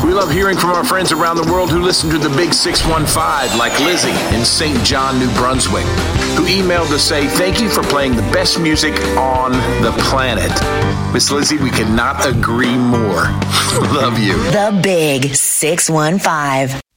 We love hearing from our friends around the world who listen to the Big 615, like Lizzie in St. John, New Brunswick, who emailed to say, thank you for playing the best music on the planet. Miss Lizzie, we could not agree more. Love you. The Big 615.